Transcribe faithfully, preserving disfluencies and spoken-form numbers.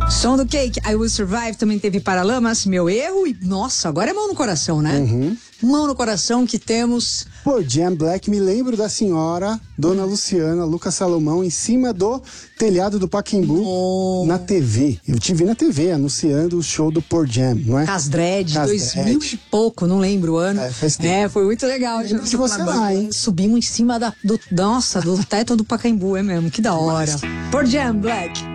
Som do Cake, I Will Survive, também teve Paralamas, Meu Erro e, nossa, agora é Mão no Coração, né? Uhum. Mão no Coração que temos... Pô, Jam Black, me lembro da senhora, Dona Luciana, Lucas Salomão, em cima do telhado do Pacaembu, oh. na T V. Eu te vi na T V, anunciando o show do Pearl Jam, não é? Casdred, dois mil e pouco, não lembro o ano. É, faz tempo. É, foi muito legal. Lembro de você lá, hein? Subimos em cima da, do, nossa, do teto do Pacaembu, é mesmo, que da hora. Pearl Jam Black.